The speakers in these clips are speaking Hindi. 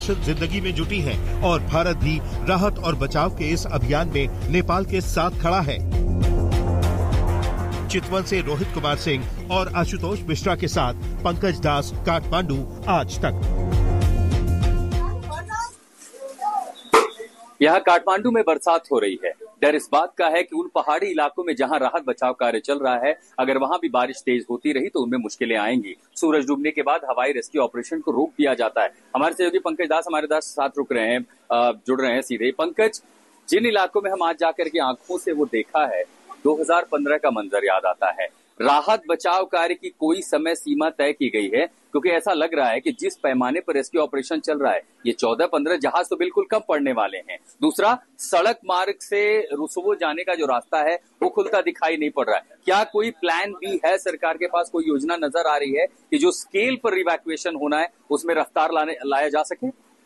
जिंदगी में जुटी है और भारत भी राहत और बचाव के इस अभियान में नेपाल के साथ खड़ा है। चितवन से रोहित कुमार सिंह और आशुतोष मिश्रा के साथ पंकज दास, काठमांडू, आज तक। यहाँ काठमांडू में बरसात हो रही है। डर इस बात का है कि उन पहाड़ी इलाकों में जहां राहत बचाव कार्य चल रहा है, अगर वहां भी बारिश तेज होती रही तो उनमें मुश्किलें आएंगी। सूरज डूबने के बाद हवाई रेस्क्यू ऑपरेशन को रोक दिया जाता है। हमारे सहयोगी पंकज दास हमारे साथ जुड़ रहे हैं सीधे। पंकज, जिन इलाकों में हम आज जाकर के आंखों से वो देखा है, 2015 का मंजर याद आता है। राहत बचाव कार्य की कोई समय सीमा तय की गई है? क्योंकि ऐसा लग रहा है कि जिस पैमाने पर रेस्क्यू ऑपरेशन चल रहा है, ये 14-15 जहाज तो बिल्कुल कम पड़ने वाले हैं। दूसरा, सड़क मार्ग से रुसवो जाने का जो रास्ता है वो खुलता दिखाई नहीं पड़ रहा है। क्या कोई प्लान भी है सरकार के पास? कोई योजना नजर आ रही है कि जो स्केल पर इवैक्यूएशन होना है उसमें रफ्तार लाया जा सके?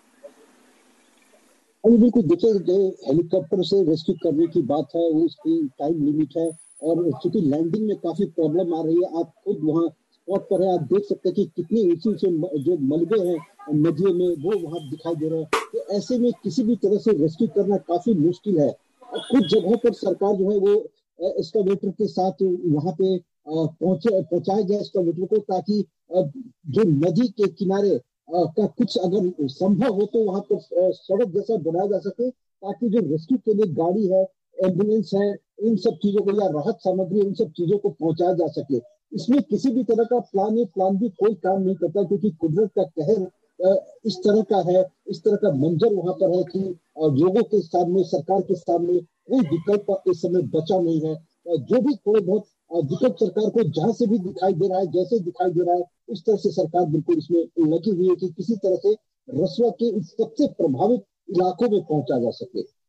बिल्कुल, देखिए, जो हेलीकॉप्टर से रेस्क्यू करने की बात है वो उसकी टाइम लिमिट है और चूंकि लैंडिंग में काफी प्रॉब्लम आ रही है। आप खुद वहाँ स्पॉट पर है, आप देख सकते हैं कि कितनी ऊंची जो मलबे हैं नदियों में वो वहाँ दिखाई दे रहे हैं। तो ऐसे में किसी भी तरह से रेस्क्यू करना काफी मुश्किल है। और कुछ जगहों पर सरकार जो है वो एक्सकावेटर के साथ वहाँ पे पहुंचाया जाए एक्सकावेटर को, ताकि जो नदी के किनारे का कुछ अगर संभव हो तो वहां पर सड़क जैसा बनाया जा सके, ताकि जो रेस्क्यू के लिए गाड़ी है, एम्बुलेंस है, इन सब चीजों को या राहत सामग्री, इन सब चीजों को पहुंचाया जा सके। इसमें किसी भी तरह का प्लान भी कोई काम नहीं करता, क्योंकि कुदरत का कहर इस तरह का है, इस तरह का मंजर वहां पर है कि लोगों के सामने, सरकार के सामने कोई विकल्प इस समय बचा नहीं है। जो भी थोड़े बहुत विकल्प सरकार को जहां से भी दिखाई दे रहा है, जैसे दिखाई दे रहा है, उस तरह से सरकार बिल्कुल इसमें लगी हुई है कि किसी तरह से रसुआ के सबसे प्रभावित इलाकों में पहुंचा जा सके।